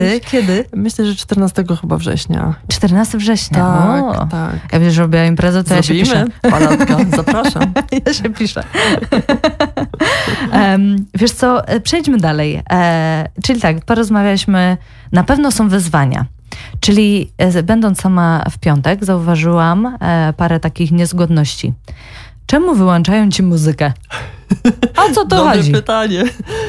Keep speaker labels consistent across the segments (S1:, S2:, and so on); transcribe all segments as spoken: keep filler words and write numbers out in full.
S1: Kiedy?
S2: Myślę, że czternastego chyba września.
S1: czternastego września?
S2: Tak,
S1: o.
S2: tak.
S1: Ja wiem, że robiła imprezę, to
S2: Zrobimy.
S1: ja się piszę.
S2: Palatka, zapraszam.
S1: Ja się piszę. um, wiesz co, przejdźmy dalej. E, czyli tak, porozmawialiśmy, na pewno są wyzwania. Czyli e, będąc sama w piątek, zauważyłam e, parę takich niezgodności. Czemu wyłączają ci muzykę? O co to
S2: Dobre
S1: chodzi?
S2: pytanie.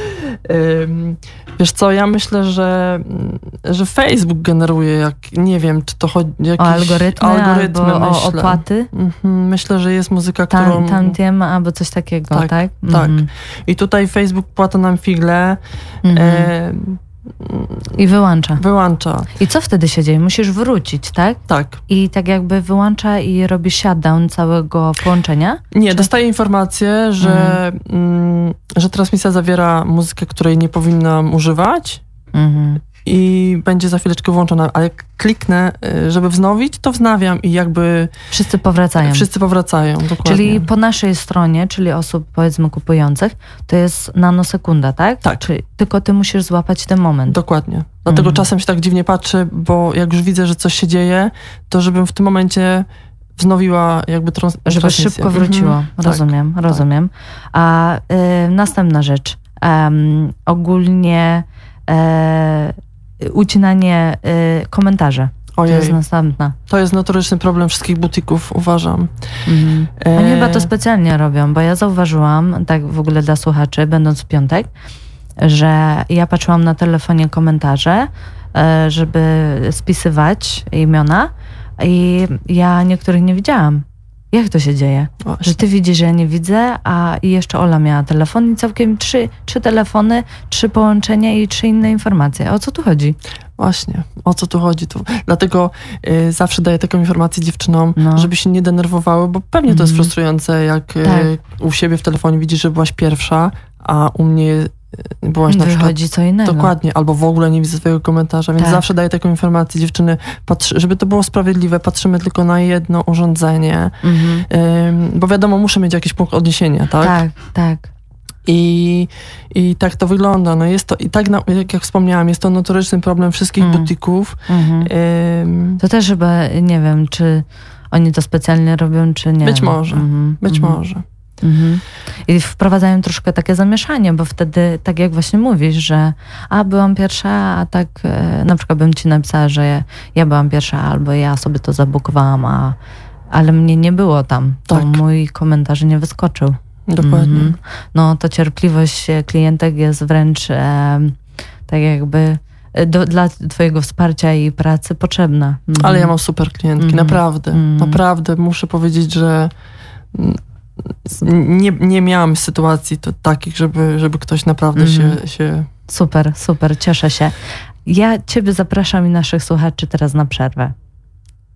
S2: Um, wiesz co, ja myślę, że, że Facebook generuje, jak nie wiem, czy to chodzi jakieś
S1: O algorytmy,
S2: algorytmy
S1: albo
S2: myślę.
S1: o opłaty?
S2: Mhm, myślę, że jest muzyka, którą...
S1: Tam, tamtiem, albo coś takiego, tak?
S2: Tak,
S1: Tak.
S2: tak.
S1: Mhm.
S2: I tutaj Facebook płata nam figle,
S1: Mhm.
S2: e,
S1: I wyłącza.
S2: wyłącza.
S1: I co wtedy się dzieje? Musisz wrócić, tak?
S2: Tak.
S1: I tak jakby wyłącza i robi shutdown całego połączenia?
S2: Nie,
S1: Czy-
S2: dostaję informację, że, mm, że transmisja zawiera muzykę, której nie powinnam używać
S1: Mhm.
S2: i będzie za chwileczkę włączona, ale jak kliknę, y, żeby wznowić, to wznawiam i jakby
S1: Wszyscy powracają.
S2: wszyscy powracają. Dokładnie.
S1: Czyli po naszej stronie, czyli osób powiedzmy kupujących, to jest nanosekunda, tak?
S2: Tak.
S1: Czyli tylko ty musisz złapać ten moment.
S2: Dokładnie. Dlatego
S1: Mhm.
S2: czasem się tak dziwnie patrzy, bo jak już widzę, że coś się dzieje, to żebym w tym momencie wznowiła jakby trans-
S1: Żeby
S2: transmisję.
S1: szybko wróciło.
S2: Mhm.
S1: Rozumiem,
S2: tak.
S1: rozumiem. A y, następna rzecz. Um, ogólnie y, ucinanie y, komentarzy. To
S2: Ojej,
S1: jest następna.
S2: to jest notoryczny problem wszystkich butików, uważam.
S1: Mhm. Oni
S2: E,
S1: chyba to specjalnie robią, bo ja zauważyłam, tak w ogóle dla słuchaczy, będąc w piątek, że ja patrzyłam na telefonie komentarze, e, żeby spisywać imiona i ja niektórych nie widziałam. Jak to się dzieje?
S2: Właśnie.
S1: Że ty widzisz, że ja nie widzę, a i jeszcze Ola miała telefon i całkiem trzy, trzy telefony, trzy połączenia i trzy inne informacje. O co tu chodzi?
S2: Właśnie, o co tu chodzi? Tu. Dlatego y, zawsze daję taką informację dziewczynom,
S1: No.
S2: żeby się nie denerwowały, bo pewnie to jest
S1: Mhm.
S2: frustrujące, jak y,
S1: Tak.
S2: u siebie w telefonie widzisz, że byłaś pierwsza, a u mnie y, byłaś na przykład...
S1: Wychodzi co innego.
S2: Dokładnie, albo w ogóle nie widzę swojego komentarza, więc
S1: Tak.
S2: zawsze daję taką informację, dziewczyny, patrzy, żeby to było sprawiedliwe, patrzymy tylko na jedno urządzenie,
S1: Mhm.
S2: ym, bo wiadomo, muszę mieć jakiś punkt odniesienia, tak?
S1: Tak, tak.
S2: I, I tak to wygląda. No jest to, i tak, na, jak, jak wspomniałam, jest to notoryczny problem wszystkich
S1: Mm.
S2: butików.
S1: Mhm.
S2: Ym,
S1: To też chyba, nie wiem, czy oni to specjalnie robią, czy nie.
S2: Być może,
S1: Mhm,
S2: być
S1: mhm,
S2: może.
S1: mhm. I wprowadzają troszkę takie zamieszanie, bo wtedy, tak jak właśnie mówisz, że a, byłam pierwsza, a tak e, na przykład bym ci napisała, że ja, ja byłam pierwsza, albo ja sobie to zabukowałam, a, ale mnie nie było tam. To
S2: Tak.
S1: mój komentarz nie wyskoczył.
S2: Dokładnie.
S1: Mhm. No to cierpliwość klientek jest wręcz e, tak jakby do, dla twojego wsparcia i pracy potrzebna. Mhm.
S2: Ale ja mam super klientki,
S1: Mhm.
S2: naprawdę.
S1: Mhm.
S2: Naprawdę muszę powiedzieć, że mm, nie, nie miałam sytuacji to, takich, żeby, żeby ktoś naprawdę
S1: Mhm.
S2: się, się...
S1: Super, super, cieszę się. Ja ciebie zapraszam i naszych słuchaczy teraz na przerwę.